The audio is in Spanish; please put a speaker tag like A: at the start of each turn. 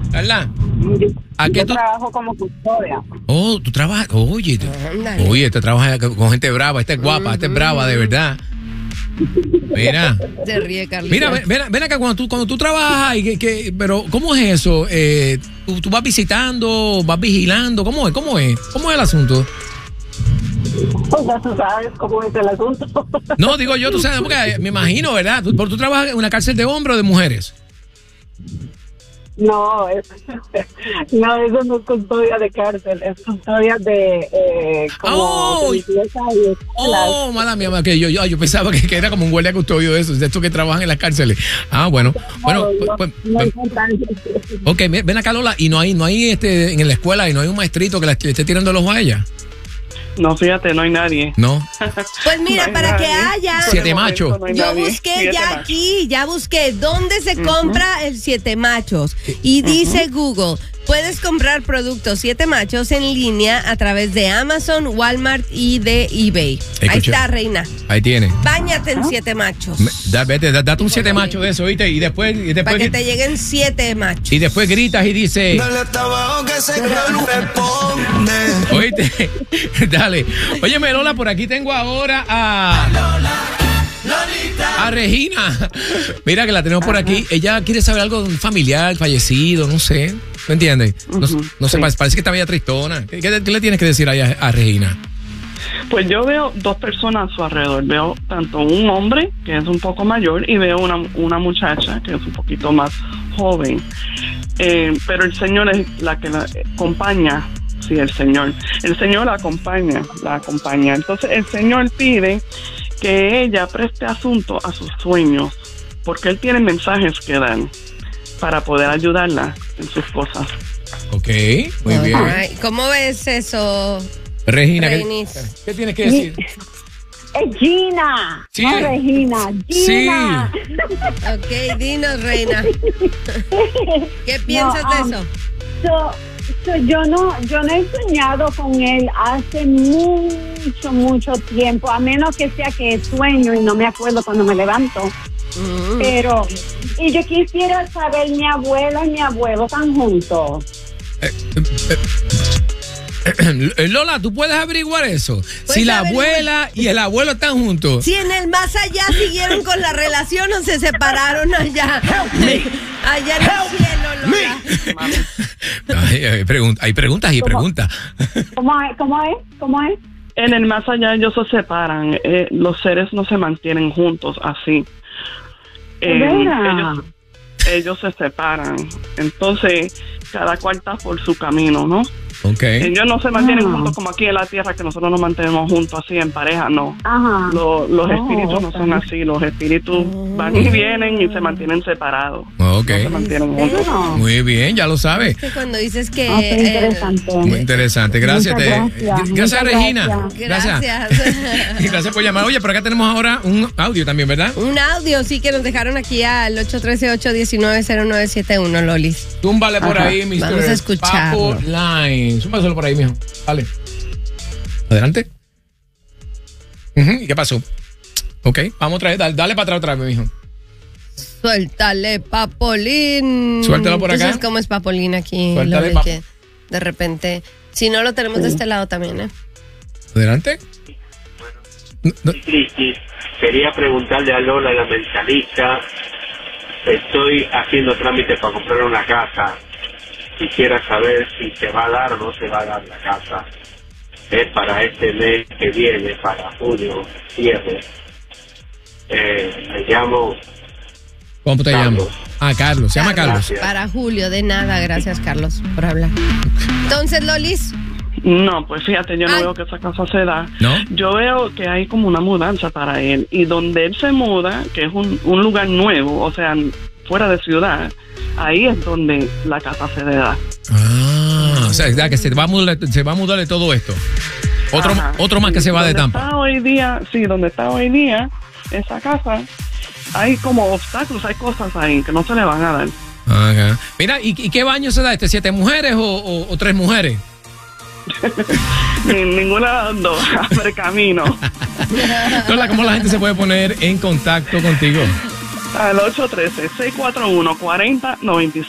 A: ¿verdad?
B: Yo trabajo como custodia.
A: Oh, tú trabajas. Oye, te trabajas con gente brava. Esta es guapa, esta es brava, de verdad. Mira.
C: Se ríe, Carlos.
A: Mira, ven acá, cuando tú trabajas ahí, pero ¿cómo es eso? ¿Tú vas visitando, vas vigilando? ¿Cómo es? ¿Cómo es el asunto?
B: Pues ya tú sabes cómo es el asunto.
A: No, digo yo, tú sabes, porque me imagino, ¿verdad? ¿Tú trabajas en una cárcel de hombres o de mujeres?
B: No, eso no es custodia de cárcel, es custodia de como de limpieza y escuelas.
A: Oh, mala mía, que yo pensaba que era como un guardia custodio de estos que trabajan en las cárceles. Bueno. Ok, ven acá, Lola, y no hay en la escuela y no hay un maestrito que le esté tirando el ojo a ella.
D: No, fíjate, no hay nadie.
A: No.
C: Pues mira,
D: no
C: para
D: nadie.
C: que haya.
A: 7 machos.
D: No
C: Yo
D: nadie.
C: busqué ya busqué dónde se compra el 7 machos. Y dice Google, puedes comprar productos 7 machos en línea a través de Amazon, Walmart y de eBay.
A: Escucha.
C: Ahí está, reina.
A: Ahí tiene.
C: Báñate en 7 machos.
A: Date un 7 machos de eso, ¿viste? Y después
C: Para que te lleguen 7 machos.
A: y después gritas y dices,
E: Dale hasta abajo que se responde.
A: oíste, dale. Óyeme, Lola, por aquí tengo ahora a Regina. Mira que la tenemos por aquí. Ella quiere saber algo de un familiar fallecido, no sé. ¿Me entiendes? No sé, parece que está media tristona. ¿Qué le tienes que decir ahí a Regina?
D: Pues yo veo 2 personas a su alrededor. Veo tanto un hombre, que es un poco mayor, y veo una muchacha, que es un poquito más joven. Pero el Señor es la que la acompaña. Sí, el Señor la acompaña. Entonces el Señor pide que ella preste asunto a sus sueños, porque Él tiene mensajes que dar para poder ayudarla en sus cosas.
A: Ok, muy bien.
C: Ay, ¿cómo ves eso,
A: Regina,
C: Reinis?
A: ¿qué tienes que decir?
B: Es Gina,
A: Sí.
B: no Regina, Gina.
A: Sí.
C: Ok, dinos, reina. ¿Qué piensas de eso?
B: Yo no he soñado con él hace mucho tiempo, a menos que sea que sueño y no me acuerdo cuando me levanto. Pero, y yo quisiera saber, mi abuela y mi abuelo están juntos.
A: Lola, ¿tú puedes averiguar eso?
C: Pues
A: Si la
C: averigüe.
A: abuela y el abuelo están juntos.
C: Si en el más allá siguieron con la relación o se separaron allá. Allá en el cielo, Lola.
A: Hay preguntas y preguntas.
B: ¿Cómo es?
D: En el más allá ellos se separan. Los seres no se mantienen juntos así. Ellos se separan. Entonces, cada cual está por su camino, ¿no?
A: Okay.
D: Ellos no se mantienen juntos como aquí en la tierra, que nosotros nos mantenemos juntos así en pareja, no.
B: Ajá.
D: Los espíritus no son así. Los espíritus van y vienen y se mantienen separados.
A: Okay.
D: No se mantienen juntos.
A: Muy bien, ya lo sabes.
C: Que cuando dices que...
B: Interesante.
A: Muy interesante. Gracias. Gracias,
B: Muchas
A: Regina.
C: Gracias.
A: Gracias por llamar. Oye, por acá tenemos ahora un audio también, ¿verdad?
C: Un audio, sí, que nos dejaron aquí al 813-819-0971, Lolis.
A: Túmbale por ahí, Mr.
C: Vamos a escucharlo.
A: Papo Line. Súmbaselo por ahí, mijo. Dale. Adelante. ¿Y qué pasó? Ok, vamos otra vez. Dale para atrás otra vez, mijo.
C: Suéltale, Papolín.
A: Suéltalo por acá.
C: ¿Tú sabes cómo es Papolín aquí?
A: Suéltale,
C: Loli,
A: Papo.
C: que de repente... Si no, lo tenemos de este lado también, ¿eh?
A: Adelante. No.
F: Cristi, quería preguntarle a Lola, la mentalista. Estoy haciendo trámites para comprar una casa. Quisiera saber si se va a dar o no se va a dar la casa. Es para este mes que viene, para junio, cierre. Me llamo...
A: ¿Cómo te
F: Carlos.
A: llamas? Carlos. Se llama Carlos.
F: Gracias.
C: Para Julio, de nada. Gracias, Carlos, por hablar. Entonces, Lolis...
D: No, pues fíjate, yo no
C: Ay.
D: veo que esa casa se da.
A: ¿No?
D: Yo veo que hay como una mudanza para él. Y donde él se muda, que es un lugar nuevo, o sea, fuera de ciudad, ahí es donde la casa se le da.
A: O sea, que se va a mudar de todo esto.
D: Ajá.
A: Otro más que se va de Tampa.
D: Donde está hoy día, esa casa, hay como obstáculos, hay cosas ahí que no se le van a dar.
A: Ajá. Mira, ¿y qué baño se da? ¿7 mujeres o 3 mujeres?
D: Ninguna de las dos, abre camino.
A: Lola, ¿cómo la gente se puede poner en contacto contigo?
D: Al 813-641-4096.